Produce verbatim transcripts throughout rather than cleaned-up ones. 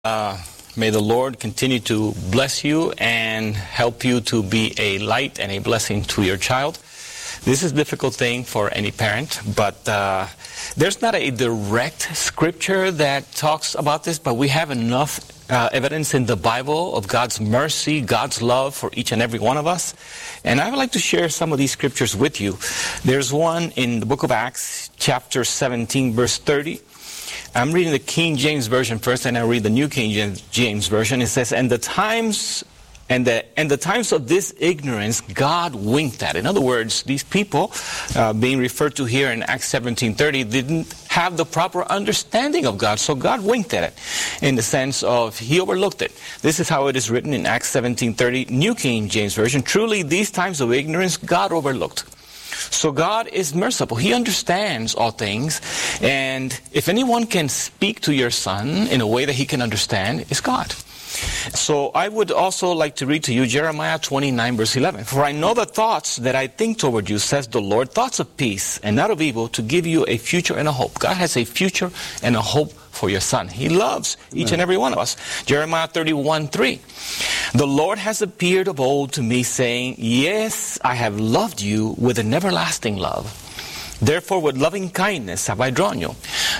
Uh, may the Lord continue to bless you and help you to be a light and a blessing to your child. This is a difficult thing for any parent, but uh, there's not a direct scripture that talks about this, but we have enough uh, evidence in the Bible of God's mercy, God's love for each and every one of us. And I would like to share some of these scriptures with you. There's one in the book of Acts, chapter seventeen, verse thirty. I'm reading the King James Version first, and I read the New King James Version. It says, and the times and the and the times of this ignorance God winked at. In other words, these people uh, being referred to here in Acts seventeen thirty didn't have the proper understanding of God, so God winked at it in the sense of He overlooked it. This is how it is written in Acts seventeen thirty, New King James Version. Truly, these times of ignorance God overlooked. So God is merciful. He understands all things. And if anyone can speak to your son in a way that he can understand, it's God. So I would also like to read to you Jeremiah twenty-nine, verse eleven. For I know the thoughts that I think toward you, says the Lord, thoughts of peace and not of evil, to give you a future and a hope. God has a future and a hope for your son. He loves each Amen. And every one of us. Jeremiah thirty-one, three. The Lord has appeared of old to me, saying, yes, I have loved you with an everlasting love. Therefore, with loving kindness have I drawn you.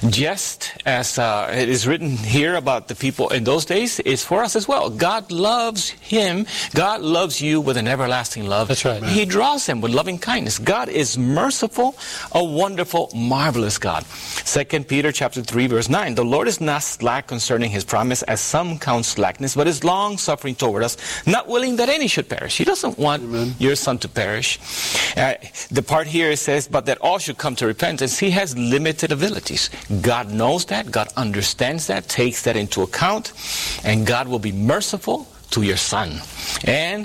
Just as uh, it is written here about the people in those days, is for us as well. God loves him. God loves you with an everlasting love. That's right. He draws him with loving kindness. God is merciful, a wonderful, marvelous God. Second Peter chapter three, verse nine. The Lord is not slack concerning his promise, as some count slackness, but is long-suffering toward us, not willing that any should perish. He doesn't want Amen. Your son to perish. Uh, the part here says, but that all should come to repentance. He has limited abilities. God knows that. God understands that, takes that into account, and God will be merciful to your son, and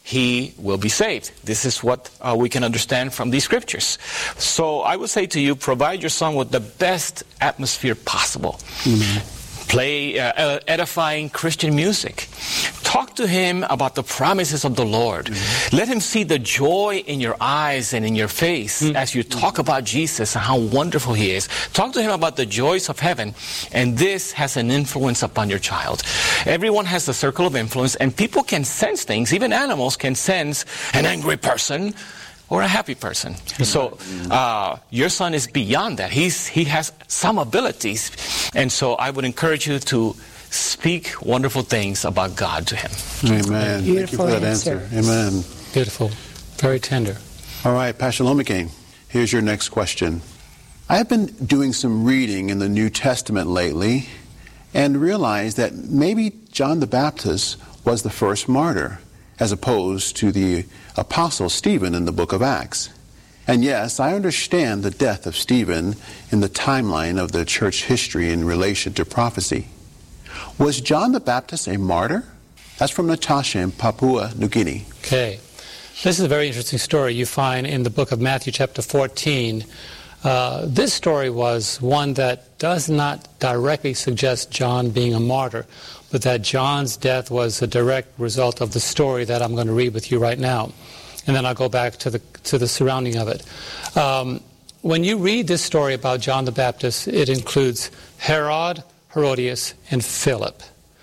he will be saved. This is what uh, we can understand from these scriptures. So I would say to you, provide your son with the best atmosphere possible. Mm-hmm. Play uh, edifying Christian music. Talk to him about the promises of the Lord. Mm-hmm. Let him see the joy in your eyes and in your face mm-hmm. as you talk about Jesus and how wonderful he is. Talk to him about the joys of heaven, and this has an influence upon your child. Everyone has a circle of influence, and people can sense things. Even animals can sense an angry person or a happy person. So uh, your son is beyond that. He's he has some abilities. And so I would encourage you to speak wonderful things about God to him. Amen. Beautiful Thank you for that answer. answer. Amen. Beautiful. Very tender. All right, Pastor Lomacane, here's your next question. I have been doing some reading in the New Testament lately and realized that maybe John the Baptist was the first martyr, as opposed to the apostle Stephen in the book of Acts. And yes, I understand the death of Stephen in the timeline of the church history in relation to prophecy. Was John the Baptist a martyr? That's from Natasha in Papua New Guinea. Okay. This is a very interesting story you find in the book of Matthew chapter fourteen. Uh, this story was one that does not directly suggest John being a martyr, but that John's death was a direct result of the story that I'm going to read with you right now. And then I'll go back to the to the surrounding of it. Um, when you read this story about John the Baptist, it includes Herod, Herodias, and Philip.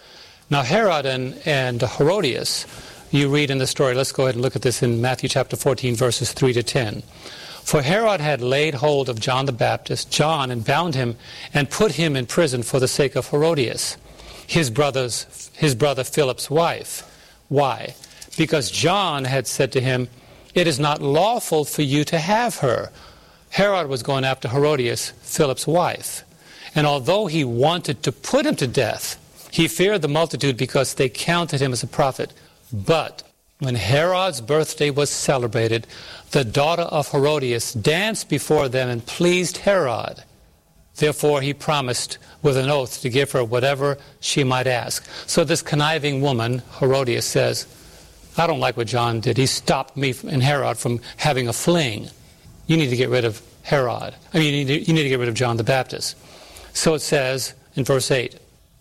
Now Herod and, and Herodias, you read in the story, let's go ahead and look at this in Matthew chapter fourteen, verses three to ten. For Herod had laid hold of John the Baptist, John, and bound him, and put him in prison for the sake of Herodias, his brother's, his brother Philip's wife. Why? Because John had said to him, it is not lawful for you to have her. Herod was going after Herodias, Philip's wife. And although he wanted to put him to death, he feared the multitude because they counted him as a prophet. But when Herod's birthday was celebrated, the daughter of Herodias danced before them and pleased Herod. Therefore he promised with an oath to give her whatever she might ask. So this conniving woman, Herodias, says, I don't like what John did. He stopped me and Herod from having a fling. You need to get rid of Herod. I mean, you need to, you need to get rid of John the Baptist. So it says in verse eight,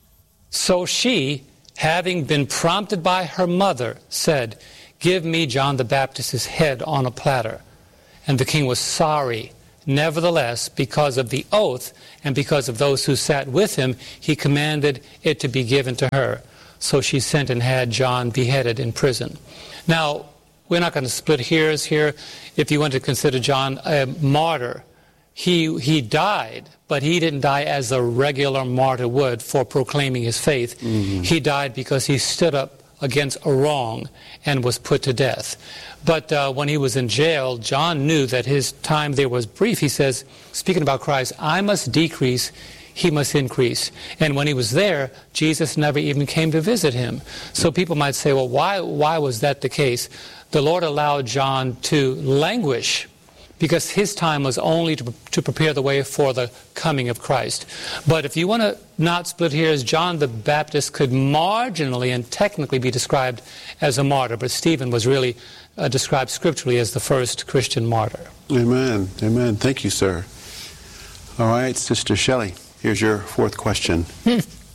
so she, having been prompted by her mother, said, give me John the Baptist's head on a platter. And the king was sorry Nevertheless, because of the oath and because of those who sat with him, he commanded it to be given to her. So she sent and had John beheaded in prison. Now, we're not going to split hairs here. If you want to consider John a martyr, he, he died, but he didn't die as a regular martyr would for proclaiming his faith. Mm-hmm. He died because he stood up against a wrong and was put to death. But uh, when he was in jail, John knew that his time there was brief. He says, speaking about Christ, I must decrease, he must increase. And when he was there, Jesus never even came to visit him. So people might say, well, why, why was that the case? The Lord allowed John to languish because his time was only to, to prepare the way for the coming of Christ. But if you want to not split hairs, John the Baptist could marginally and technically be described as a martyr, but Stephen was really uh, described scripturally as the first Christian martyr. Amen. Amen. Thank you, sir. All right, Sister Shelley, here's your fourth question. Hmm.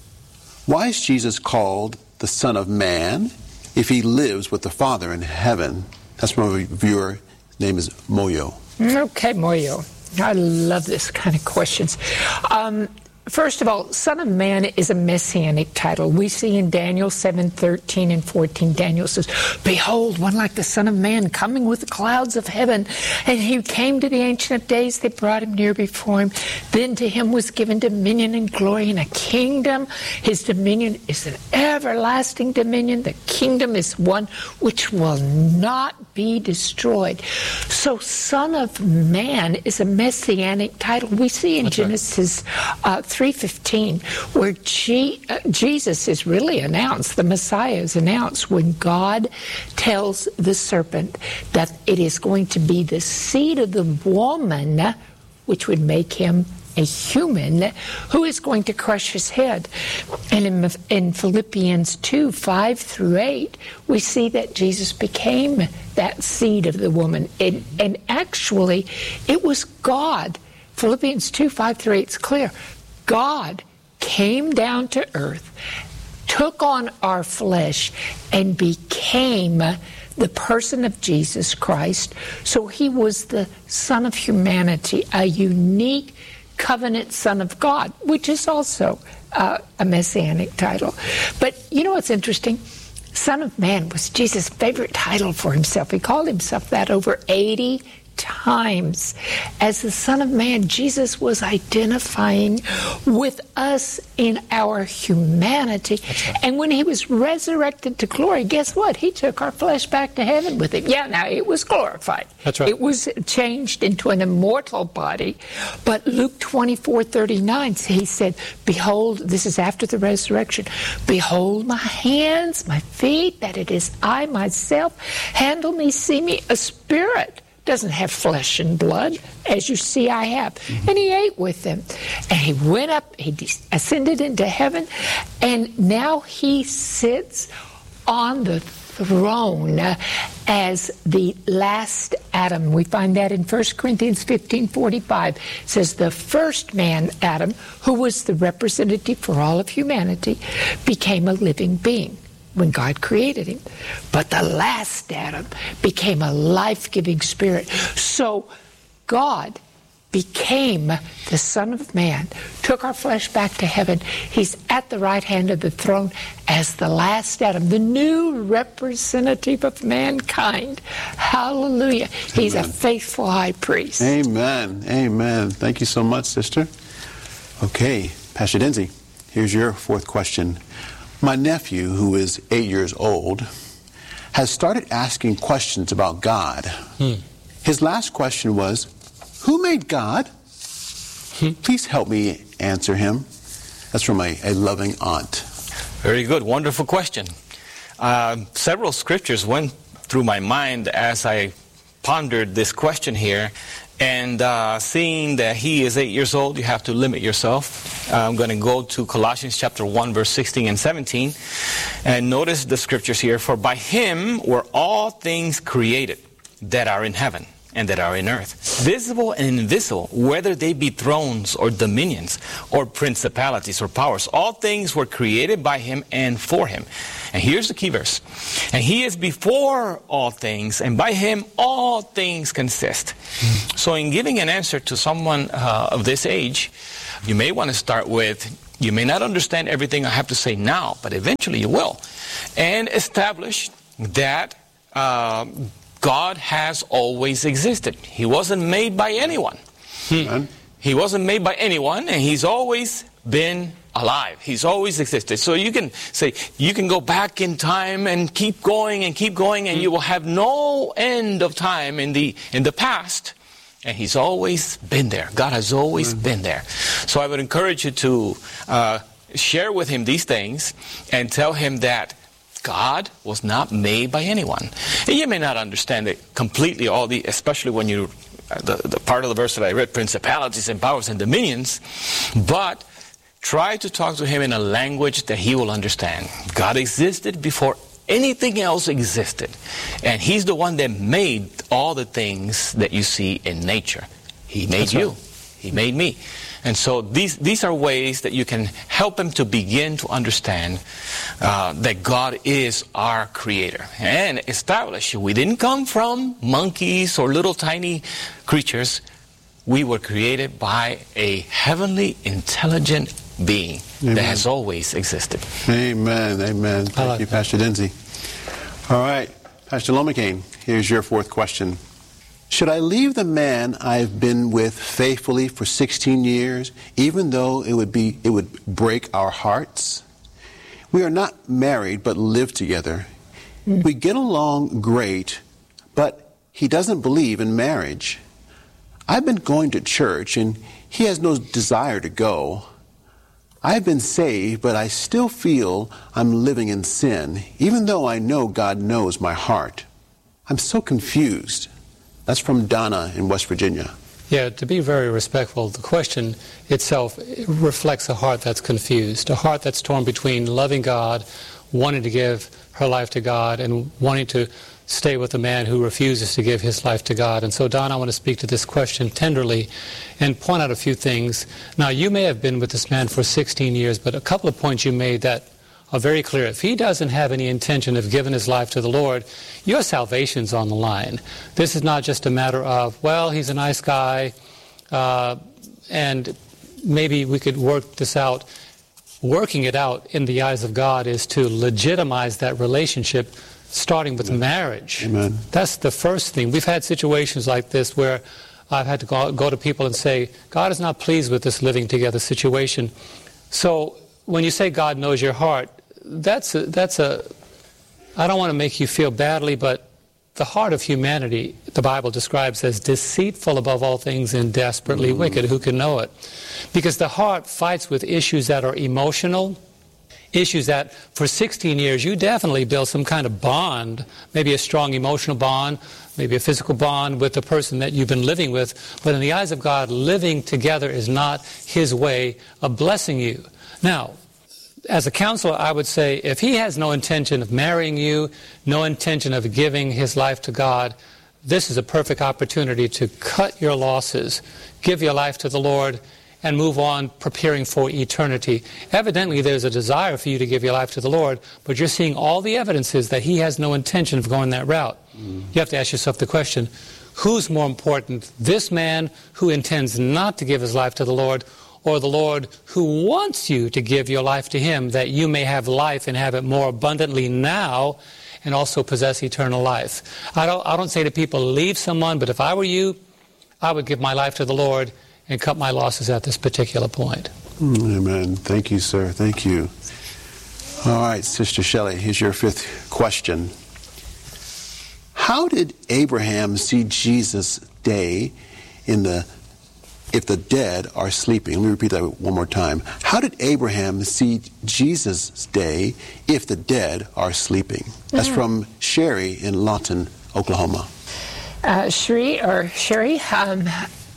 Why is Jesus called the Son of Man if he lives with the Father in heaven? That's from a viewer. His name is Moyo. Okay, Moyo. I love this kind of questions. Um, first of all, Son of Man is a messianic title. We see in Daniel seven, thirteen and fourteen, Daniel says, behold, one like the Son of Man coming with the clouds of heaven. And he came to the Ancient of Days. They brought him near before him. Then to him was given dominion and glory and a kingdom. His dominion is an everlasting dominion. The kingdom is one which will not be destroyed. So Son of Man is a messianic title. We see in That's Genesis uh, three fifteen where G, uh, Jesus is really announced, the Messiah is announced when God tells the serpent that it is going to be the seed of the woman which would make him a human who is going to crush his head. And in, in Philippians two, five through eight, we see that Jesus became that seed of the woman. And, and actually, it was God. Philippians two, five through eight is clear. God came down to earth, took on our flesh, and became the person of Jesus Christ. So he was the Son of humanity, a unique covenant Son of God, which is also uh, a messianic title. But you know what's interesting? Son of Man was Jesus' favorite title for himself. He called himself that over eighty times. As the Son of Man, Jesus was identifying with us in our humanity. Right. And when he was resurrected to glory, guess what? He took our flesh back to heaven with him. Yeah, now it was glorified. That's right. It was changed into an immortal body. But Luke twenty-four thirty-nine, he said, behold, this is after the resurrection, behold my hands, my feet, that it is I myself. Handle me, see me, a spirit. Doesn't have flesh and blood, as you see I have. Mm-hmm. And he ate with them. And he went up, he ascended into heaven, and now he sits on the throne as the last Adam. We find that in First Corinthians fifteen forty-five. It says the first man, Adam, who was the representative for all of humanity, became a living being when God created him. But the last Adam became a life-giving spirit. So God became the Son of Man, took our flesh back to heaven. He's at the right hand of the throne as the last Adam, the new representative of mankind. Hallelujah. He's Amen. A faithful high priest. Amen. Amen. Thank you so much, sister. Okay, Pastor Denzi, here's your fourth question. My nephew, who is eight years old, has started asking questions about God. Hmm. His last question was, who made God? Hmm. Please help me answer him. That's from a, a loving aunt. Very good. Wonderful question. Uh, several scriptures went through my mind as I pondered this question here. And uh, seeing that he is eight years old, you have to limit yourself. Uh, I'm going to go to Colossians chapter one, verse sixteen and seventeen. And notice the scriptures here. For by him were all things created that are in heaven and that are in earth, visible and invisible, whether they be thrones or dominions or principalities or powers. All things were created by him and for him. And here's the key verse. And he is before all things, and by him all things consist. Mm. So in giving an answer to someone uh, of this age, you may want to start with, you may not understand everything I have to say now, but eventually you will. And establish that uh, God has always existed. He wasn't made by anyone. He, he wasn't made by anyone, and he's always been alive. He's always existed. So you can say, you can go back in time and keep going and keep going, and you will have no end of time in the in the past. And he's always been there. God has always mm-hmm. been there. So I would encourage you to uh, share with him these things and tell him that God was not made by anyone. And you may not understand it completely, all the, especially when you, uh, the, the part of the verse that I read, principalities and powers and dominions, but try to talk to him in a language that he will understand. God existed before anything else existed. And he's the one that made all the things that you see in nature. He made That's you. Right. He made me. And so these these are ways that you can help him to begin to understand uh, that God is our creator. And establish we didn't come from monkeys or little tiny creatures. We were created by a heavenly, intelligent being Amen. That has always existed. Amen. Amen. Thank like you, Pastor Denzi. All right. Pastor Lomacane, here's your fourth question. Should I leave the man I've been with faithfully for sixteen years, even though it would be it would break our hearts? We are not married, but live together. Mm. We get along great, but he doesn't believe in marriage. I've been going to church, and he has no desire to go. I've been saved, but I still feel I'm living in sin, even though I know God knows my heart. I'm so confused. That's from Donna in West Virginia. Yeah, to be very respectful, the question itself reflects a heart that's confused, a heart that's torn between loving God, wanting to give her life to God, and wanting to stay with a man who refuses to give his life to God. And so, Don, I want to speak to this question tenderly and point out a few things. Now, you may have been with this man for sixteen years, but a couple of points you made that are very clear. If he doesn't have any intention of giving his life to the Lord, your salvation's on the line. This is not just a matter of, well, he's a nice guy, uh, and maybe we could work this out. Working it out in the eyes of God is to legitimize that relationship, starting with Amen. Marriage. Amen. That's the first thing. We've had situations like this where I've had to go, go to people and say, God is not pleased with this living together situation. So when you say God knows your heart, that's a, that's a, I don't want to make you feel badly, but the heart of humanity, the Bible describes as deceitful above all things and desperately mm. wicked. Who can know it? Because the heart fights with issues that are emotional, issues that for sixteen years you definitely build some kind of bond, maybe a strong emotional bond, maybe a physical bond with the person that you've been living with. But in the eyes of God, living together is not his way of blessing you. Now, as a counselor, I would say if he has no intention of marrying you, no intention of giving his life to God, this is a perfect opportunity to cut your losses, give your life to the Lord, and move on preparing for eternity. Evidently, there's a desire for you to give your life to the Lord, but you're seeing all the evidences that he has no intention of going that route. Mm. You have to ask yourself the question, who's more important, this man who intends not to give his life to the Lord, or the Lord who wants you to give your life to him, that you may have life and have it more abundantly now and also possess eternal life? I don't, I don't say to people, leave someone, but if I were you, I would give my life to the Lord and cut my losses at this particular point. Amen. Thank you, sir. Thank you. All right, Sister Shelley, here's your fifth question. How did Abraham see Jesus' day in the if the dead are sleeping? Let me repeat that one more time. How did Abraham see Jesus' day if the dead are sleeping? That's mm-hmm. from Sherry in Lawton, Oklahoma. Uh, Sherry, or Sherry, um,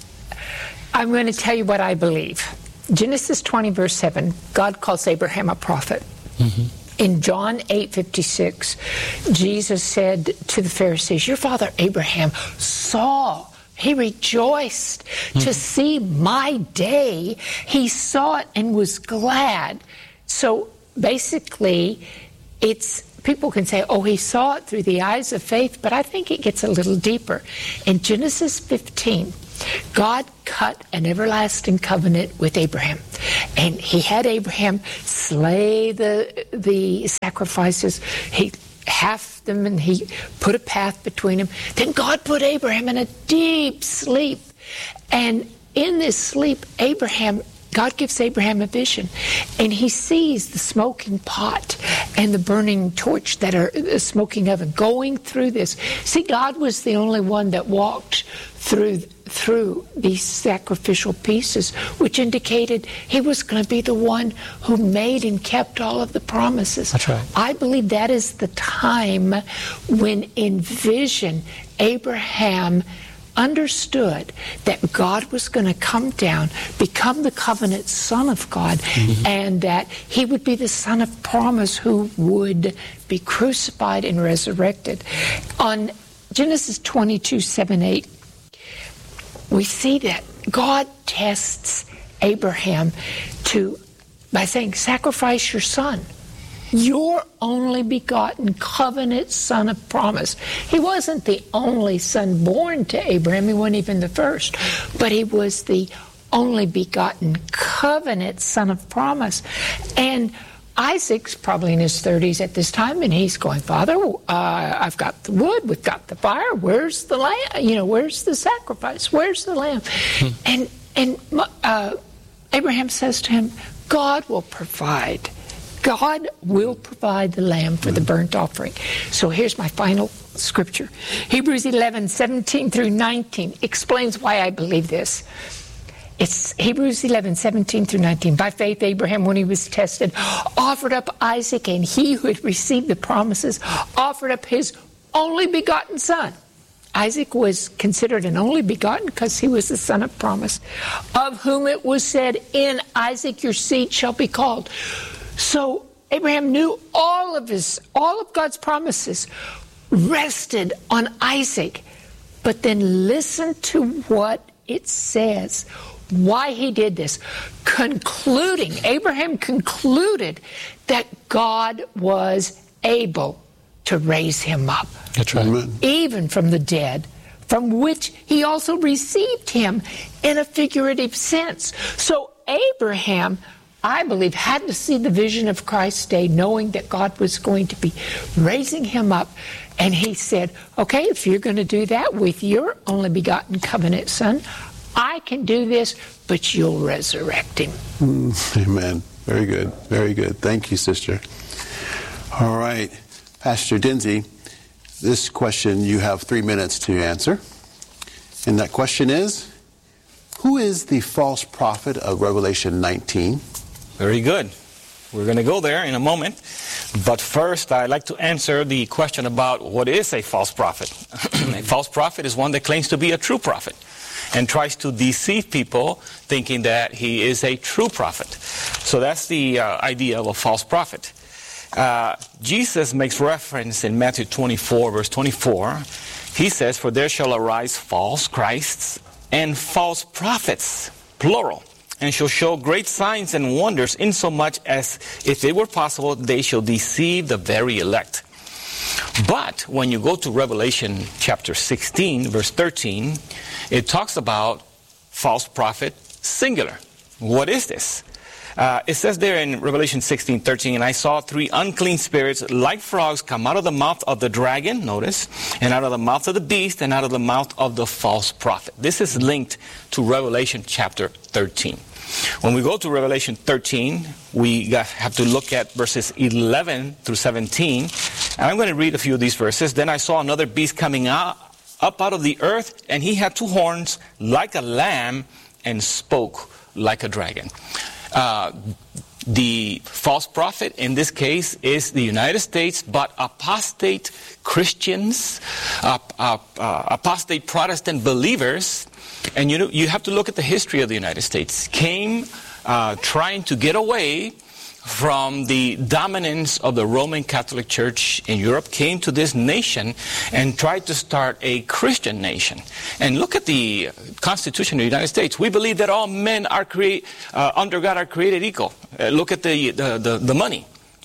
I'm going to tell you what I believe. Genesis twenty, verse seven, God calls Abraham a prophet. Mm-hmm. In John eight fifty-six, Jesus said to the Pharisees, your father Abraham saw, he rejoiced mm-hmm. to see my day. He saw it and was glad. So basically, it's people can say, oh, he saw it through the eyes of faith, but I think it gets a little deeper. In Genesis fifteen, God cut an everlasting covenant with Abraham. And he had Abraham slay the the sacrifices. He halved them and he put a path between them. Then God put Abraham in a deep sleep. And in this sleep, Abraham God gives Abraham a vision, and he sees the smoking pot and the burning torch that are the smoking oven going through this. See, God was the only one that walked through through these sacrificial pieces, which indicated he was going to be the one who made and kept all of the promises. That's right. I believe that is the time when in vision Abraham understood that God was going to come down, become the covenant son of God, mm-hmm. and that he would be the son of promise who would be crucified and resurrected. On Genesis twenty-two, seven, eight, we see that God tests Abraham to by saying, sacrifice your son. Your only begotten covenant son of promise. He wasn't the only son born to Abraham. He wasn't even the first. But he was the only begotten covenant son of promise. And Isaac's probably in his thirties at this time, and he's going, Father, uh, I've got the wood, we've got the fire, where's the lamb? You know, where's the sacrifice? Where's the lamb? Hmm. And, and uh, Abraham says to him, God will provide. God will provide the lamb for the burnt offering. So here's my final scripture. Hebrews eleven, seventeen through nineteen explains why I believe this. It's Hebrews eleven, seventeen through nineteen. By faith, Abraham, when he was tested, offered up Isaac, and he who had received the promises offered up his only begotten son. Isaac was considered an only begotten because he was the son of promise, of whom it was said, in Isaac your seed shall be called. So Abraham knew all of his, all of God's promises rested on Isaac. But then listen to what it says, why he did this. Concluding, Abraham concluded that God was able to raise him up. That's right. Amen. Even from the dead, from which he also received him in a figurative sense. So Abraham, I believe, had to see the vision of Christ's day, knowing that God was going to be raising him up. And he said, okay, if you're going to do that with your only begotten covenant son, I can do this, but you'll resurrect him. Mm, amen. Very good. Very good. Thank you, sister. All right. Pastor Dinsey, this question you have three minutes to answer. And that question is, who is the false prophet of Revelation nineteen? Very good. We're going to go there in a moment. But first, I'd like to answer the question about what is a false prophet. A false prophet is one that claims to be a true prophet and tries to deceive people thinking that he is a true prophet. So that's the uh, idea of a false prophet. Uh, Jesus makes reference in Matthew twenty-four, verse twenty-four. He says, for there shall arise false Christs and false prophets, plural, and shall show great signs and wonders, insomuch as, if it were possible, they shall deceive the very elect. But when you go to Revelation chapter sixteen, verse thirteen, it talks about false prophet singular. What is this? Uh, it says there in Revelation sixteen, thirteen, and I saw three unclean spirits like frogs come out of the mouth of the dragon, notice, and out of the mouth of the beast, and out of the mouth of the false prophet. This is linked to Revelation chapter thirteen. When we go to Revelation thirteen, we got, have to look at verses eleven through seventeen. And I'm going to read a few of these verses. Then I saw another beast coming out, up out of the earth, and he had two horns like a lamb and spoke like a dragon. Uh, the false prophet in this case is the United States, but apostate Christians, uh, uh, uh, apostate Protestant believers, and you know, you have to look at the history of the United States, came uh, trying to get away from the dominance of the Roman Catholic Church in Europe came to this nation and tried to start a Christian nation. And look at the Constitution of the United States. We believe that all men are create, uh, under God are created equal. Uh, look at the, the, the, the money.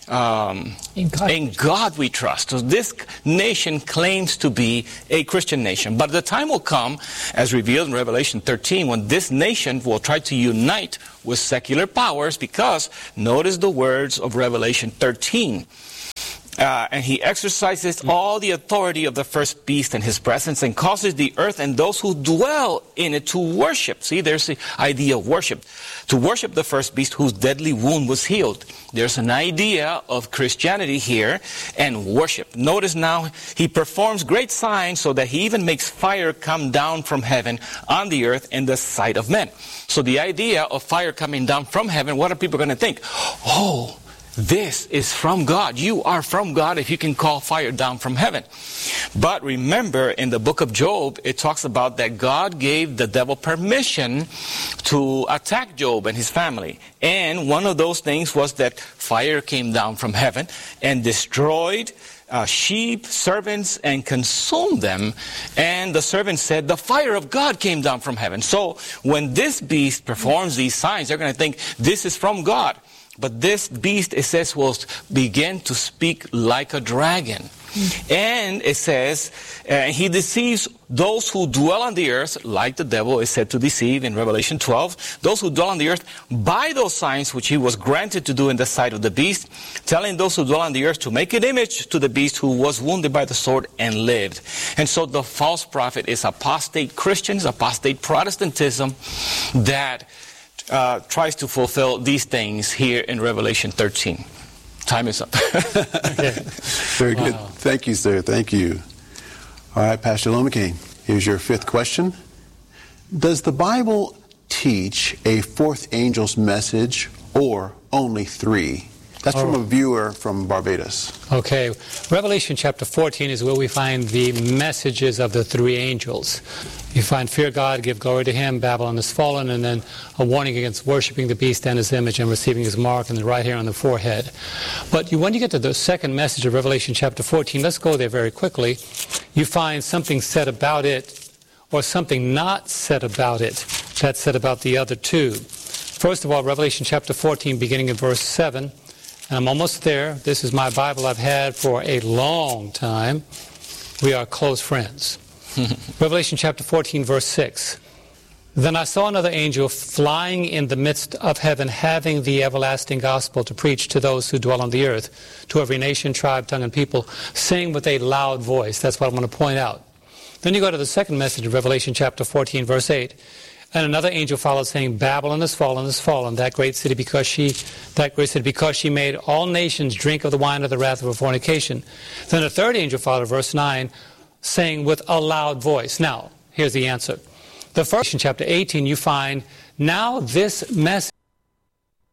Um, in, God. in God we trust. So this nation claims to be a Christian nation. But the time will come, as revealed in Revelation thirteen, when this nation will try to unite with secular powers, because notice the words of Revelation thirteen. Uh, and he exercises all the authority of the first beast in his presence, and causes the earth and those who dwell in it to worship. See, there's the idea of worship. To worship the first beast whose deadly wound was healed. There's an idea of Christianity here and worship. Notice now, he performs great signs so that he even makes fire come down from heaven on the earth in the sight of men. So the idea of fire coming down from heaven, what are people going to think? Oh, this is from God. You are from God if you can call fire down from heaven. But remember, in the book of Job, it talks about that God gave the devil permission to attack Job and his family. And one of those things was that fire came down from heaven and destroyed uh, sheep, servants, and consumed them. And the servant said, the fire of God came down from heaven. So when this beast performs these signs, they're going to think this is from God. But this beast, it says, will begin to speak like a dragon. Mm. And it says, uh, he deceives those who dwell on the earth, like the devil is said to deceive in Revelation twelve, those who dwell on the earth by those signs which he was granted to do in the sight of the beast, telling those who dwell on the earth to make an image to the beast who was wounded by the sword and lived. And so the false prophet is apostate Christians, apostate Protestantism that Uh, tries to fulfill these things here in Revelation thirteen. Time is up. Okay. Very wow. good. Thank you, sir. Thank you. All right, Pastor Lomacane, here's your fifth question. Does the Bible teach a fourth angel's message or only three? That's from a viewer from Barbados. Okay. Revelation chapter fourteen is where we find the messages of the three angels. You find fear God, give glory to him, Babylon is fallen, and then a warning against worshiping the beast and his image and receiving his mark in the right hair on the forehead. But you, when you get to the second message of Revelation chapter fourteen, let's go there very quickly. You find something said about it, or something not said about it, that's said about the other two. First of all, Revelation chapter fourteen, beginning in verse seven. And I'm almost there. This is my Bible I've had for a long time. We are close friends. Revelation chapter fourteen, verse six. Then I saw another angel flying in the midst of heaven, having the everlasting gospel to preach to those who dwell on the earth, to every nation, tribe, tongue, and people, saying with a loud voice. That's what I'm going to point out. Then you go to the second message of Revelation chapter fourteen, verse eight. And another angel followed, saying, Babylon is fallen, is fallen, that great city, because she, that great city, because she made all nations drink of the wine of the wrath of her fornication. Then a third angel followed, verse nine, saying with a loud voice. Now, here's the answer. The first in chapter eighteen, you find, now this message